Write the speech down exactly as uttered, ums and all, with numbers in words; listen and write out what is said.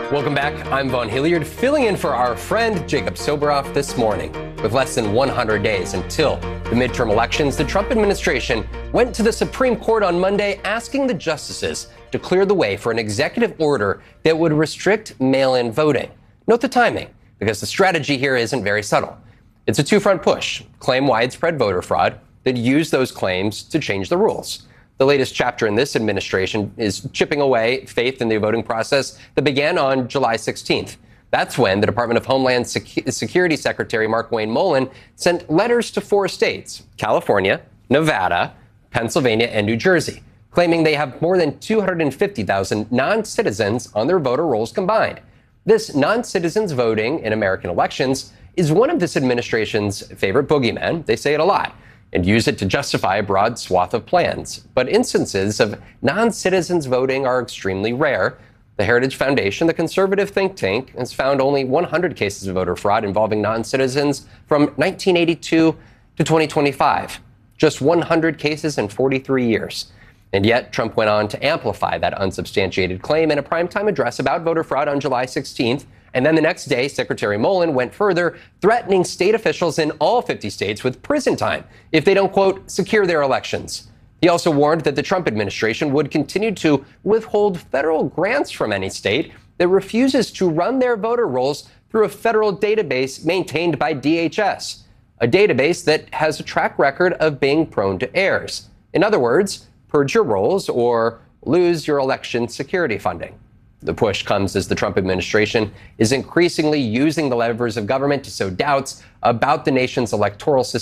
Welcome back. I'm Vaughn Hilliard, filling in for our friend Jacob Soboroff this morning. With less than one hundred days until the midterm elections, the Trump administration went to the Supreme Court on Monday asking the justices to clear the way for an executive order that would restrict mail-in voting. Note the timing, because the strategy here isn't very subtle. It's a two-front push: claim widespread voter fraud, that use those claims to change the rules. The latest chapter in this administration is chipping away faith in the voting process that began on July sixteenth. That's when the Department of Homeland Secu- Security Secretary Markwayne Mullin sent letters to four states, California, Nevada, Pennsylvania, and New Jersey, claiming they have more than two hundred fifty thousand non-citizens on their voter rolls combined. This non-citizens voting in American elections is one of this administration's favorite boogeymen. They say it a lot and use it to justify a broad swath of plans. But instances of non-citizens voting are extremely rare. The Heritage Foundation, the conservative think tank, has found only one hundred cases of voter fraud involving non-citizens from nineteen eighty-two to twenty twenty-five. Just one hundred cases in forty-three years. And yet, Trump went on to amplify that unsubstantiated claim in a primetime address about voter fraud on July sixteenth. And then the next day, Secretary Mullin went further, threatening state officials in all fifty states with prison time if they don't, quote, secure their elections. He also warned that the Trump administration would continue to withhold federal grants from any state that refuses to run their voter rolls through a federal database maintained by D H S, a database that has a track record of being prone to errors. In other words, purge your rolls or lose your election security funding. The push comes as the Trump administration is increasingly using the levers of government to sow doubts about the nation's electoral system.